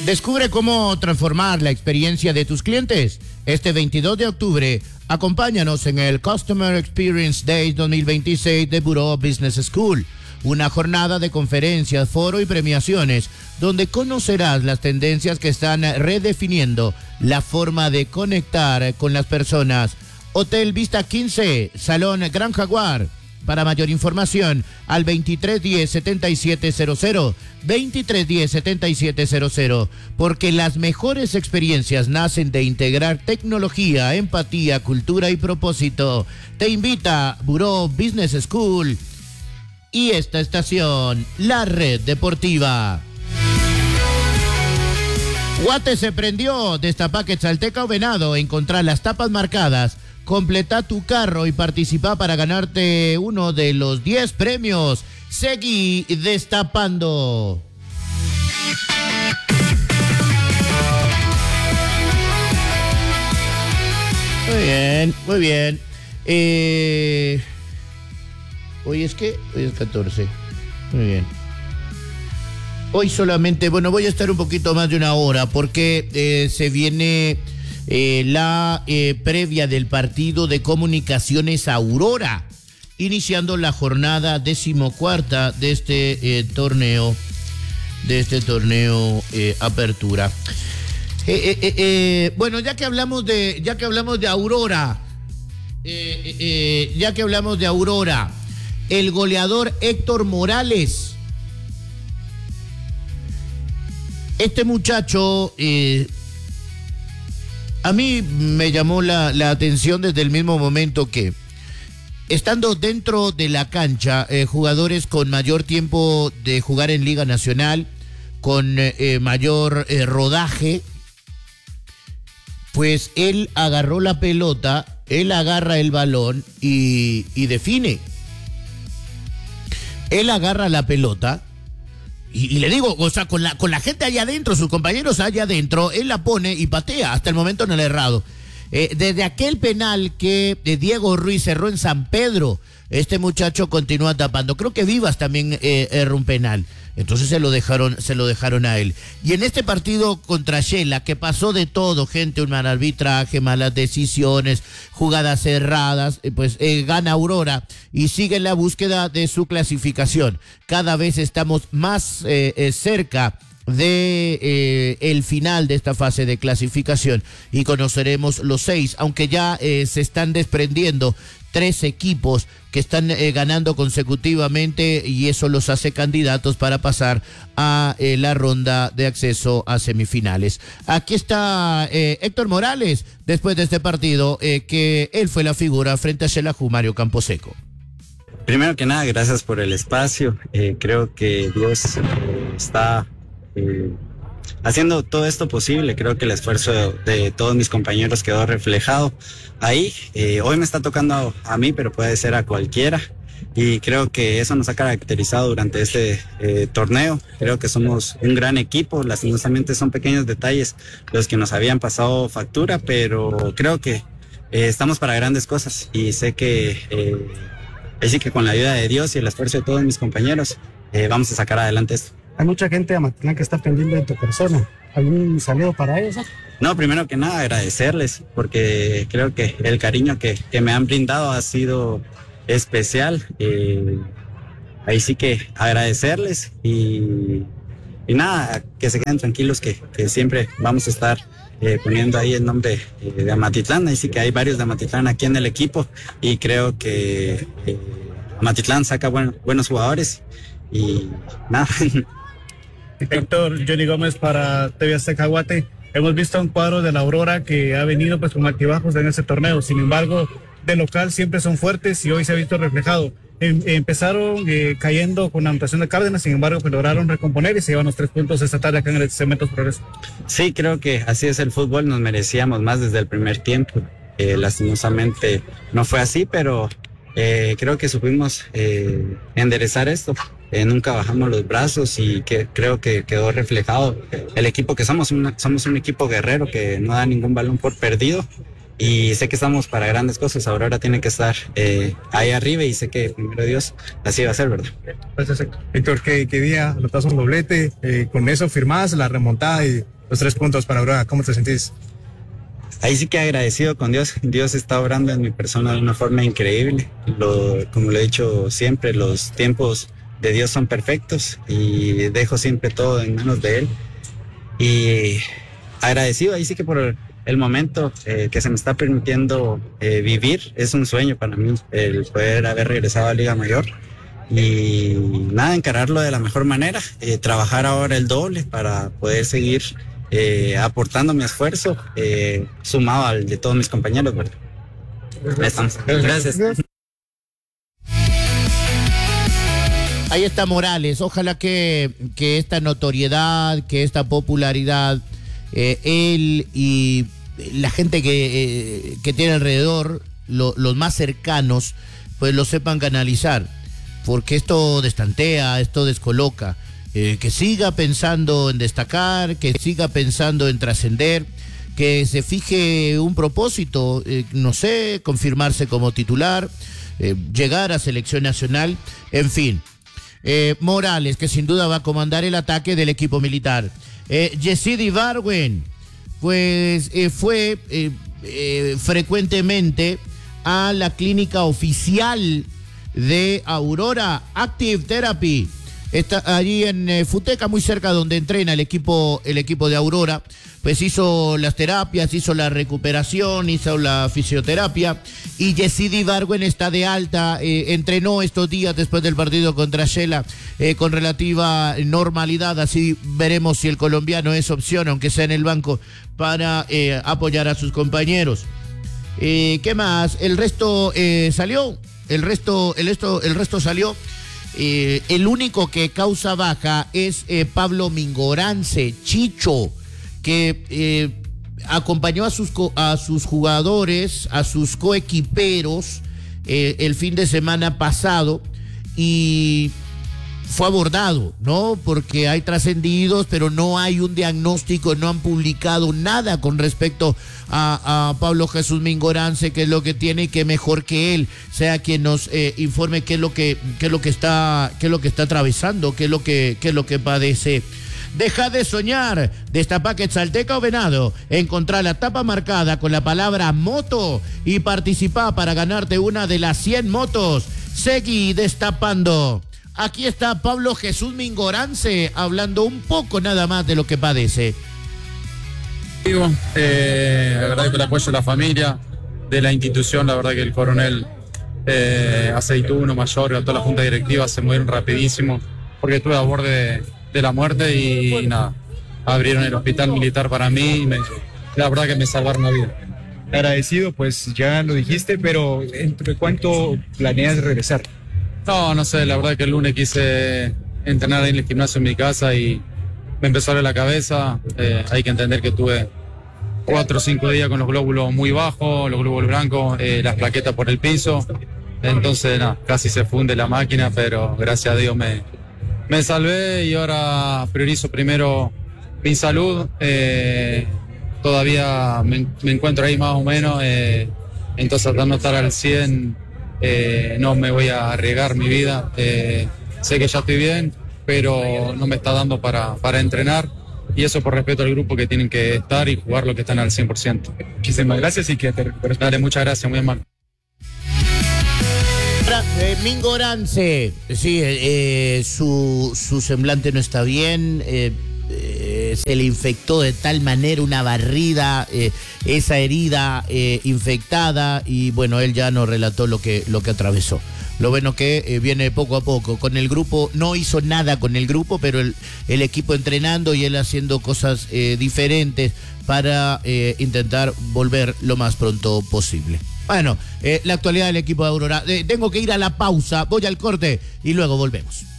Descubre cómo transformar la experiencia de tus clientes. Este 22 de octubre, acompáñanos en el Customer Experience Day 2026 de Bureau Business School. Una jornada de conferencias, foro y premiaciones, donde conocerás las tendencias que están redefiniendo la forma de conectar con las personas. Hotel Vista 15, Salón Gran Jaguar. Para mayor información, al 2310-7700, 2310-7700, porque las mejores experiencias nacen de integrar tecnología, empatía, cultura y propósito. Te invita Bureau Business School y esta estación, la Red Deportiva. Guate se prendió, destapa Quetzalteca o Venado, encontrar las tapas marcadas. Completa tu carro y participa para ganarte uno de los 10 premios. Seguí destapando. Muy bien, muy bien. Hoy es 14. Muy bien. Hoy solamente, voy a estar un poquito más de una hora porque se viene la previa del partido de Comunicaciones Aurora, iniciando la jornada 14ª de este torneo, Apertura. Bueno, ya que hablamos de Aurora, el goleador Héctor Morales, este muchacho, a mí me llamó la atención desde el mismo momento que, estando dentro de la cancha, jugadores con mayor tiempo de jugar en Liga Nacional, con mayor rodaje, pues él agarró la pelota, él agarra el balón y define. Él agarra la pelota y le digo, o sea, con la gente allá adentro, sus compañeros allá adentro, él la pone y patea, hasta el momento no le ha errado. Desde aquel penal que Diego Ruiz cerró en San Pedro, este muchacho continúa tapando. Creo que Vivas también erró un penal. Entonces se lo dejaron a él. Y en este partido contra Shela, que pasó de todo, gente, un mal arbitraje, malas decisiones, jugadas cerradas, pues gana Aurora y sigue en la búsqueda de su clasificación. Cada vez estamos más cerca de el final de esta fase de clasificación y conoceremos los 6, aunque ya se están desprendiendo 3 equipos que están ganando consecutivamente y eso los hace candidatos para pasar a la ronda de acceso a semifinales. Aquí está Héctor Morales después de este partido, que él fue la figura frente a Xelajú Mario Camposeco. Primero que nada, gracias por el espacio. Creo que Dios está haciendo todo esto posible. Creo que el esfuerzo de todos mis compañeros quedó reflejado ahí. Hoy me está tocando a mí, pero puede ser a cualquiera. Y creo que eso nos ha caracterizado durante este torneo. Creo que somos un gran equipo. Lastimosamente son pequeños detalles los que nos habían pasado factura, pero creo que estamos para grandes cosas. Y sé que así que con la ayuda de Dios y el esfuerzo de todos mis compañeros vamos a sacar adelante esto. Hay mucha gente de Amatitlán que está pendiente de tu persona. ¿Algún saludo para ellos? No, primero que nada agradecerles, porque creo que el cariño que me han brindado ha sido especial. Ahí sí que agradecerles y nada, que se queden tranquilos que siempre vamos a estar poniendo ahí el nombre de Amatitlán. Ahí sí que hay varios de Amatitlán aquí en el equipo y creo que Amatitlán saca buenos jugadores y nada. Héctor, Johnny Gómez para TV Azteca Guate. Hemos visto un cuadro de la Aurora que ha venido pues con altibajos en ese torneo. Sin embargo, de local siempre son fuertes y hoy se ha visto reflejado. Empezaron cayendo con la anotación de Cárdenas, sin embargo, pues lograron recomponer y se llevan los 3 puntos esta tarde acá en el Cementos Progreso. Sí, creo que así es el fútbol. Nos merecíamos más desde el primer tiempo. Lastimosamente no fue así, pero creo que supimos enderezar esto. Nunca bajamos los brazos y creo que quedó reflejado el equipo que somos. Somos un equipo guerrero que no da ningún balón por perdido y sé que estamos para grandes cosas. Aurora tiene que estar ahí arriba y sé que primero Dios así va a ser, ¿verdad? Héctor, ¿qué día anotas un doblete? Con eso firmás la remontada y los 3 puntos para Aurora. ¿Cómo te sentís? Ahí sí que agradecido con Dios. Dios está obrando en mi persona de una forma increíble. Como lo he dicho siempre, los tiempos de Dios son perfectos y dejo siempre todo en manos de Él. Y agradecido ahí sí que por el momento que se me está permitiendo vivir. Es un sueño para mí el poder haber regresado a Liga Mayor. Y nada, encararlo de la mejor manera, trabajar ahora el doble para poder seguir aportando mi esfuerzo, sumado al de todos mis compañeros, ¿verdad? Gracias. Ahí está Morales. Ojalá que esta notoriedad, que esta popularidad, él y la gente que tiene alrededor, los más cercanos, pues lo sepan canalizar. Porque esto destantea, esto descoloca. Que siga pensando en destacar, que siga pensando en trascender, que se fije un propósito, no sé, confirmarse como titular, llegar a selección nacional, en fin. Morales, que sin duda va a comandar el ataque del equipo militar. Yezid Ibargüen, pues fue frecuentemente a la clínica oficial de Aurora Active Therapy. Está allí en Futeca, muy cerca donde entrena el equipo de Aurora. Pues hizo las terapias, hizo la recuperación, hizo la fisioterapia. Y Yezid Ibargüen está de alta, entrenó estos días después del partido contra Shela con relativa normalidad. Así veremos si el colombiano es opción, aunque sea en el banco, para apoyar a sus compañeros. ¿Qué más? El resto salió. El resto salió. El único que causa baja es Pablo Mingorance, Chicho, que acompañó a sus jugadores, a sus coequiperos el fin de semana pasado y fue abordado, ¿no? Porque hay trascendidos, pero no hay un diagnóstico, no han publicado nada con respecto a Pablo Jesús Mingorance, qué es lo que tiene y que mejor que él sea quien nos informe qué es lo que está atravesando, qué es lo que padece. Deja de soñar, destapa Quetzalteca o Venado, encontrá la tapa marcada con la palabra moto y participá para ganarte una de las 100 motos. Seguí destapando. Aquí está Pablo Jesús Mingorance hablando un poco nada más de lo que padece. Agradezco el apoyo de la familia, de la institución. La verdad que el coronel Aceituno, Mayor, a toda la junta directiva se movieron rapidísimo porque estuve a borde de la muerte y nada, abrieron el hospital militar para mí y la verdad que me salvaron la vida. Agradecido, pues ya lo dijiste, pero ¿entre cuánto planeas regresar? No sé, la verdad que el lunes quise entrenar ahí en el gimnasio en mi casa y me empezó a doler la cabeza. Hay que entender que tuve 4 o 5 días con los glóbulos muy bajos, los glóbulos blancos, las plaquetas por el piso. Entonces, casi se funde la máquina, pero gracias a Dios me salvé y ahora priorizo primero mi salud. Todavía me encuentro ahí más o menos, entonces tratando de estar al 100. No me voy a arriesgar mi vida, sé que ya estoy bien, pero no me está dando para entrenar y eso por respeto al grupo que tienen que estar y jugar lo que están al 100%. Muchísimas gracias y que te recuperes. Dale, muchas gracias, muy amable. Mingorance, sí, su semblante no está bien, se le infectó de tal manera una barrida, esa herida infectada y bueno, él ya nos relató lo que atravesó. Lo bueno que viene poco a poco. Con el grupo, no hizo nada con el grupo, pero el equipo entrenando y él haciendo cosas diferentes para intentar volver lo más pronto posible. Bueno, la actualidad del equipo de Aurora. Tengo que ir a la pausa, voy al corte y luego volvemos.